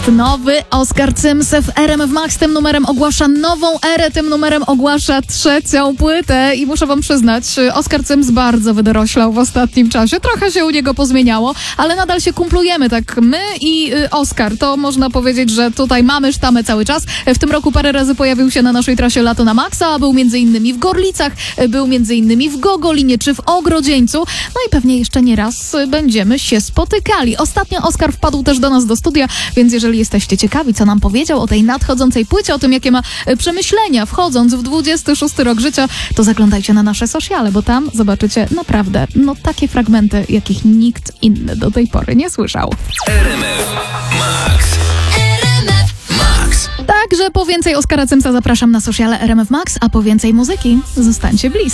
Nowy Oskar Cymse w RMF Max tym numerem ogłasza nową erę, tym numerem ogłasza trzecią płytę i muszę wam przyznać, Oskar Cyms bardzo wydoroślał w ostatnim czasie. Trochę się u niego pozmieniało, ale nadal się kumplujemy, tak my i Oskar. To można powiedzieć, że tutaj mamy sztamę cały czas. W tym roku parę razy pojawił się na naszej trasie Lato na Maxa, był m.in. w Gorlicach, był m.in. w Gogolinie czy w Ogrodzieńcu. No i pewnie jeszcze nie raz będziemy się spotykali. Ostatnio Oskar wpadł też do nas do studia, więc jeżeli jesteście ciekawi, co nam powiedział o tej nadchodzącej płycie, o tym, jakie ma przemyślenia wchodząc w 26 rok życia, to zaglądajcie na nasze sociale, bo tam zobaczycie naprawdę takie fragmenty, jakich nikt inny do tej pory nie słyszał. RMF Max. Także po więcej Oskara Cymsa zapraszam na sociale RMF Max, a po więcej muzyki zostańcie blisko.